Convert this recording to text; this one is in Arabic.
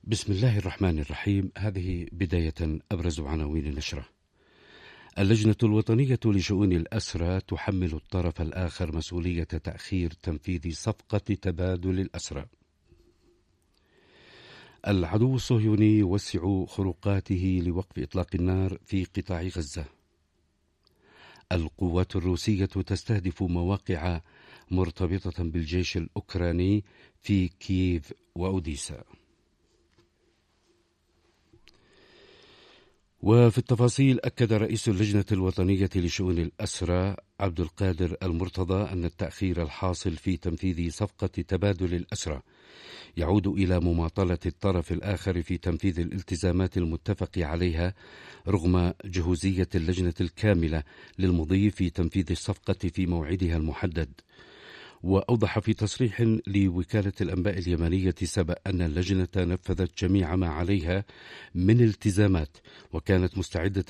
بسم الله الرحمن الرحيم. هذه بداية أبرز عناوين النشرة. اللجنة الوطنية لشؤون الأسرى تحمل الطرف الآخر مسؤولية تأخير تنفيذ صفقة تبادل الأسرى. العدو الصهيوني يوسع خروقاته لوقف إطلاق النار في قطاع غزة. القوات الروسية تستهدف مواقع مرتبطة بالجيش الأوكراني في كييف وأوديسا. وفي التفاصيل، أكد رئيس اللجنة الوطنية لشؤون الأسرى عبد القادر المرتضى أن التأخير الحاصل في تنفيذ صفقة تبادل الأسرى يعود إلى مماطلة الطرف الآخر في تنفيذ الالتزامات المتفق عليها رغم جهوزية اللجنة الكاملة للمضي في تنفيذ الصفقة في موعدها المحدد. وأوضح في تصريح لوكالة الأنباء اليمنية سبأ أن اللجنة نفذت جميع ما عليها من التزامات وكانت مستعدة